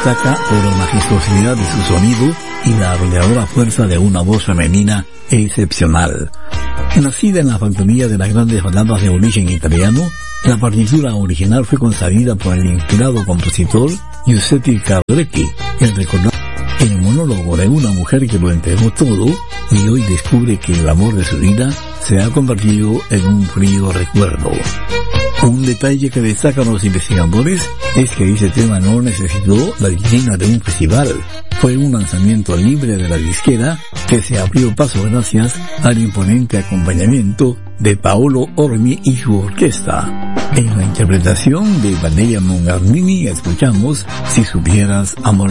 destaca por la majestuosidad de su sonido y la arrolladora fuerza de una voz femenina excepcional. Nacida en la factoría de las grandes baladas de origen italiano, la partitura original fue concebida por el inspirado compositor Giuseppe Carletti, quien recordó el monólogo de una mujer que lo entregó todo y hoy descubre que el amor de su vida se ha convertido en un frío recuerdo. Un detalle que destacan los investigadores es que ese tema no necesitó la disciplina de un festival. Fue un lanzamiento libre de la disquera que se abrió paso gracias al imponente acompañamiento de Paolo Ormi y su orquesta. En la interpretación de Valeria Mongarnini escuchamos Si supieras, amor